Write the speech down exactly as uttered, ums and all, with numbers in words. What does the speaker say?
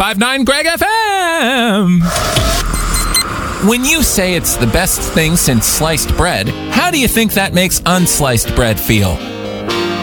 five nine Greg F M. When you say it's the best thing since sliced bread, how do you think that makes unsliced bread feel?